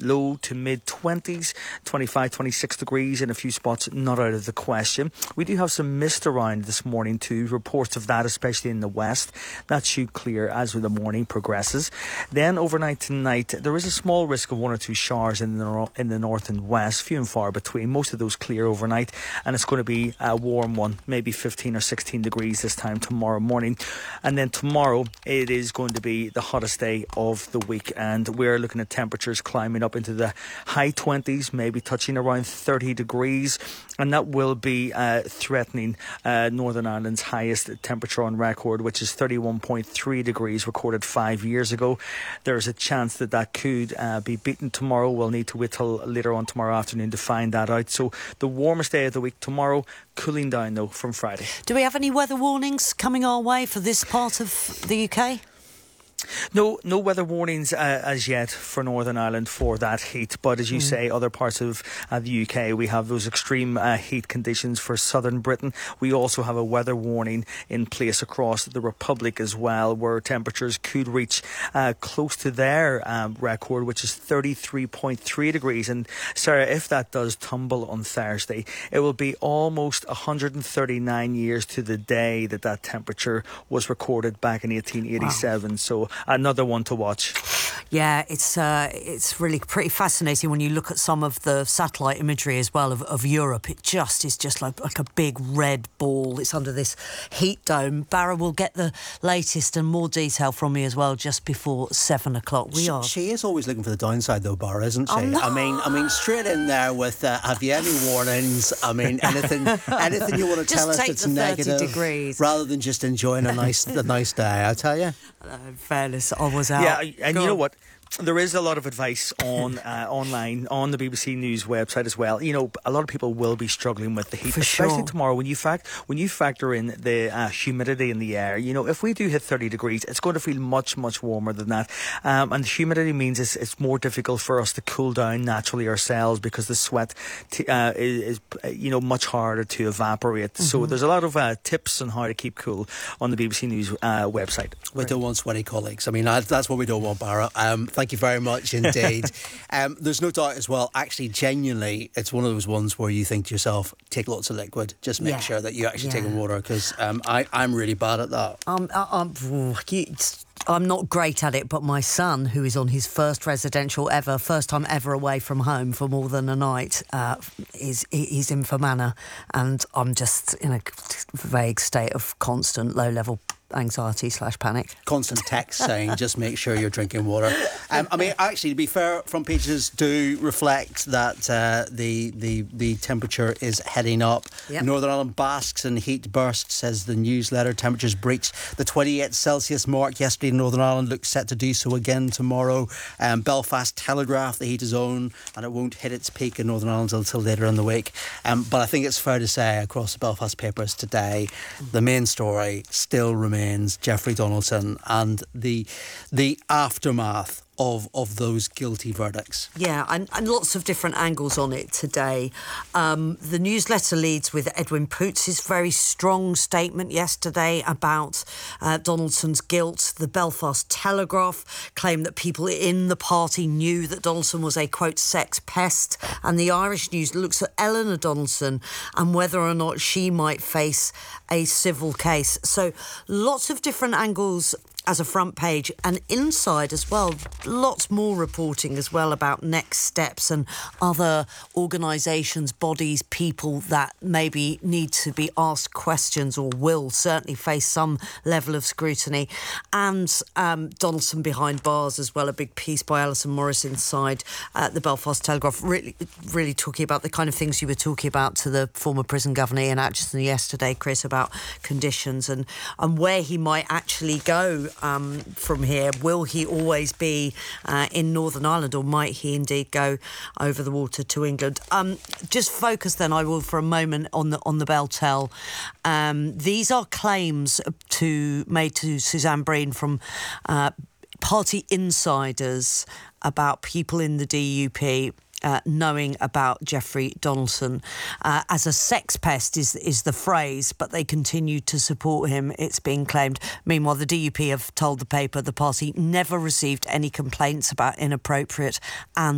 low to mid-20s, 25, 26 degrees in a few spots, not out of the question. We do have some mist around this morning too, reports of that, especially in the west. That should clear as the morning progresses. Then overnight tonight, there is a small risk of one or two showers in the north and west, few and far between. Most of those clear overnight, and it's going to be a warm one, maybe 15 or 16 degrees this time tomorrow morning. And then tomorrow, it is going to be the hottest day of the week, and we're looking at temperatures climbing up into the high 20s, maybe touching around 30 degrees, and that will be threatening Northern Ireland's highest temperature on record, which is 31.3 degrees recorded 5 years ago. There's a chance that could be beaten tomorrow. We'll need to wait till later on tomorrow afternoon to find that out. So the warmest day of the week tomorrow, cooling down though from Friday. Do we have any weather warnings coming our way for this part of the UK? No weather warnings as yet for Northern Ireland for that heat. But as you say, other parts of the UK, we have those extreme heat conditions for southern Britain. We also have a weather warning in place across the Republic as well, where temperatures could reach close to their record, which is 33.3 degrees. And Sarah, if that does tumble on Thursday, it will be almost 139 years to the day that temperature was recorded back in 1887. Wow. So another one to watch. Yeah, it's really pretty fascinating when you look at some of the satellite imagery as well of Europe. It just is just like a big red ball. It's under this heat dome. Barra will get the latest and more detail from me as well just before 7 o'clock. She is always looking for the downside though, Barra, isn't she? Oh, no. I mean, straight in there with have you any warnings? I mean, anything you want to tell us that's negative, degrees. rather than just enjoying a nice day. I tell you. In fairness, I was out. Yeah, and you know what? There is a lot of advice on online on the BBC News website as well. You know, a lot of people will be struggling with the heat, for especially sure. Tomorrow when you factor in the humidity in the air. You know, if we do hit 30 degrees, it's going to feel much warmer than that. And the humidity means it's more difficult for us to cool down naturally ourselves because the sweat is much harder to evaporate. Mm-hmm. So there's a lot of tips on how to keep cool on the BBC News website. We don't want sweaty colleagues. I mean, that's what we don't want, Barra. Thank you very much indeed. There's no doubt as well, actually, genuinely, it's one of those ones where you think to yourself, take lots of liquid. Just make sure that you actually take in water, because I'm really bad at that. I'm not great at it, but my son, who is on his first time ever away from home for more than a night, he's in Fermanagh, and I'm just in a vague state of constant low-level anxiety/panic. Constant text saying, just make sure you're drinking water. I mean, actually, to be fair, front pages do reflect that the temperature is heading up. Yep. Northern Ireland basks in heat burst, says the newsletter. Temperatures breached the 28 Celsius mark yesterday in Northern Ireland, looks set to do so again tomorrow. Belfast Telegraph, the heat is on, and it won't hit its peak in Northern Ireland until later in the week. But I think it's fair to say across the Belfast papers today, the main story still remains Jeffrey Donaldson and the aftermath of those guilty verdicts. Yeah, and lots of different angles on it today. The newsletter leads with Edwin Poots' very strong statement yesterday about Donaldson's guilt. The Belfast Telegraph claimed that people in the party knew that Donaldson was a, quote, sex pest. And the Irish News looks at Eleanor Donaldson and whether or not she might face a civil case. So lots of different angles as a front page, and inside as well, lots more reporting as well about next steps and other organisations, bodies, people that maybe need to be asked questions or will certainly face some level of scrutiny. And Donaldson behind bars as well, a big piece by Alison Morris inside the Belfast Telegraph, really talking about the kind of things you were talking about to the former prison governor Ian Atchison yesterday, Chris, about conditions and where he might actually go from here. Will he always be in Northern Ireland, or might he indeed go over the water to England? Just focus then, I will, for a moment on the Beltel. These are claims made to Suzanne Breen from party insiders about people in the DUP knowing about Jeffrey Donaldson as a sex pest is the phrase, but they continue to support him, it's being claimed. Meanwhile, the DUP have told the paper the party never received any complaints about inappropriate and